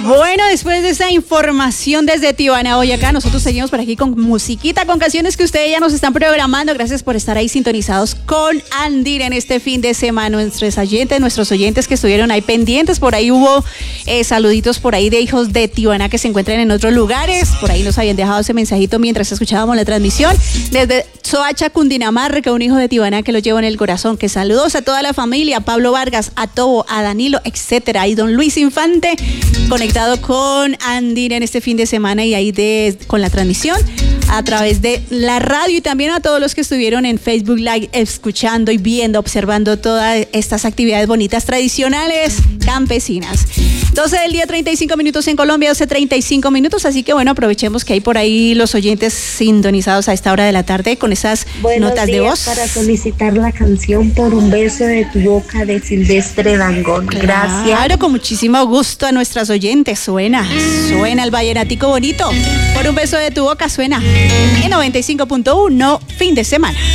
Bueno, después de esa información desde Tibana, Boyacá, nosotros seguimos por aquí con musiquita, con canciones que ustedes ya nos están programando. Gracias por estar ahí sintonizados con Andina en este fin de semana. Nuestros oyentes que estuvieron ahí pendientes, por ahí hubo saluditos por ahí de hijos de Tibana que se encuentran en otros lugares. Por ahí nos habían dejado ese mensajito mientras escuchábamos la transmisión. Desde Soacha, Cundinamarca, un hijo de Tibana que lo llevo en el corazón. Que saludos a toda la familia, a Pablo Vargas, a Tobo, a Danilo, etcétera. Y don Luis Infante, conectado con Andina en este fin de semana y ahí con la transmisión a través de la radio, y también a todos los que estuvieron en Facebook Live escuchando y viendo, observando todas estas actividades bonitas, tradicionales, campesinas. 12 del día, 35 minutos en Colombia, 12:35 minutos, así que bueno, aprovechemos que hay por ahí los oyentes sintonizados a esta hora de la tarde con esas notas de voz. Para solicitar la canción Por un beso de tu boca de Silvestre Dangond. Gracias. Claro, con muchísimo gusto a nuestras oyentes. Suena el vallenatico bonito. Por un beso de tu boca suena en 95.1, fin de semana.